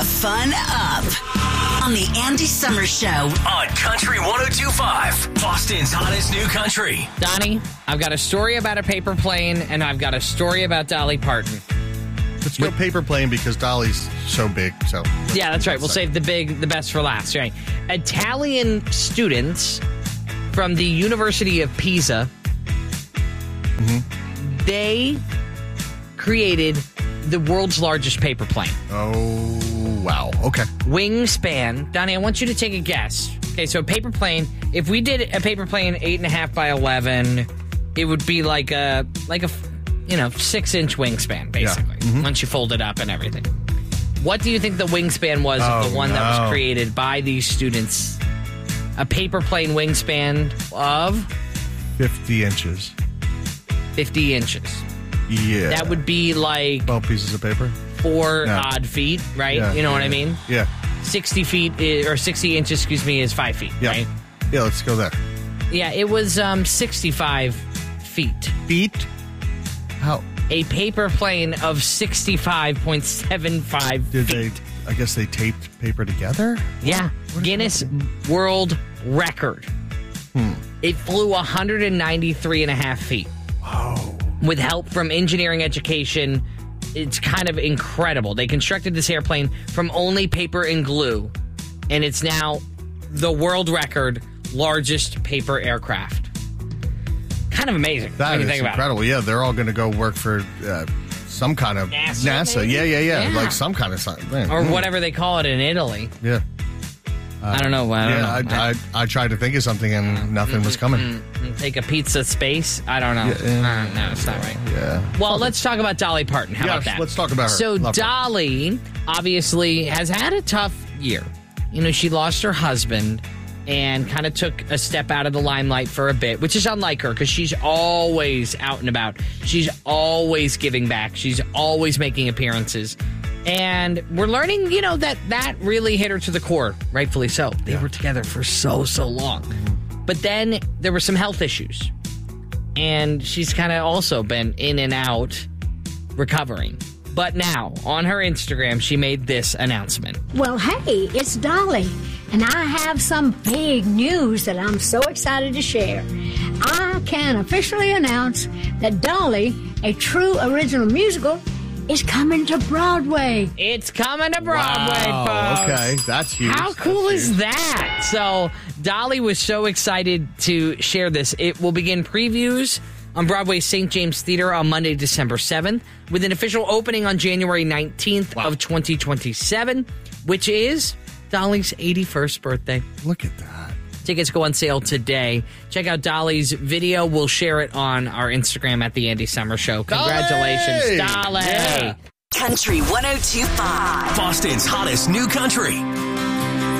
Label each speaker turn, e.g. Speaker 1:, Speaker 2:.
Speaker 1: fun up on the Andy Summers Show
Speaker 2: on Country 102.5, Boston's hottest new country.
Speaker 3: Donnie, I've got a story about a paper plane, and I've got a story about Dolly Parton.
Speaker 4: Let's go paper plane because Dolly's so big. So
Speaker 3: yeah, that's right. We'll save the best for last. Right? Italian students from the University of Pisa, they created the world's largest paper plane.
Speaker 4: Oh, wow. Okay.
Speaker 3: Wingspan. Donnie, I want you to take a guess. Okay, so a paper plane, if we did a paper plane 8.5 by 11, it would be like a 6-inch wingspan, basically, once you fold it up and everything. What do you think the wingspan was of the one that was created by these students? A paper plane wingspan of?
Speaker 4: 50 inches.
Speaker 3: 50 inches.
Speaker 4: Yeah.
Speaker 3: That would be like
Speaker 4: 12 pieces of paper.
Speaker 3: 4 odd feet, right?
Speaker 4: Yeah,
Speaker 3: you know what I mean?
Speaker 4: Yeah.
Speaker 3: 60 inches, is 5 feet, right?
Speaker 4: Yeah, let's go there.
Speaker 3: Yeah, it was 65 feet.
Speaker 4: Feet? How?
Speaker 3: A paper plane of 65.75 feet.
Speaker 4: I guess they taped paper together?
Speaker 3: Yeah. Guinness World Record. It flew 193.5 feet.
Speaker 4: Whoa.
Speaker 3: With help from engineering education, it's kind of incredible. They constructed this airplane from only paper and glue, and it's now the world record largest paper aircraft. Kind of amazing.
Speaker 4: That is incredible. Yeah, they're all going to go work for some kind of NASA. Yeah. Like some kind of something.
Speaker 3: Or whatever they call it in Italy.
Speaker 4: Yeah.
Speaker 3: I don't know.
Speaker 4: I tried to think of something and nothing was coming.
Speaker 3: Take a pizza space? I don't know.
Speaker 4: Yeah.
Speaker 3: No, it's not right.
Speaker 4: Yeah.
Speaker 3: Well, let's talk about Dolly Parton. How about that?
Speaker 4: Let's talk about her.
Speaker 3: So Dolly obviously has had a tough year. You know, she lost her husband and kind of took a step out of the limelight for a bit, which is unlike her because she's always out and about. She's always giving back. She's always making appearances. And we're learning, that really hit her to the core, rightfully so. They were together for so long. But then there were some health issues. And she's kind of also been in and out recovering. But now, on her Instagram, she made this announcement.
Speaker 5: Well, hey, it's Dolly. And I have some big news that I'm so excited to share. I can officially announce that Dolly, a true original musical, is coming to Broadway.
Speaker 3: It's coming to Broadway, folks.
Speaker 4: Okay, that's huge.
Speaker 3: How cool is that? So Dolly was so excited to share this. It will begin previews on Broadway's St. James Theater on Monday, December 7th, with an official opening on January 19th of 2027, which is Dolly's 81st birthday.
Speaker 4: Look at that.
Speaker 3: Tickets go on sale today. Check out Dolly's video. We'll share it on our Instagram at The Andy Summers Show. Congratulations, Dolly.
Speaker 1: Country 102.5,
Speaker 2: Boston's hottest new country.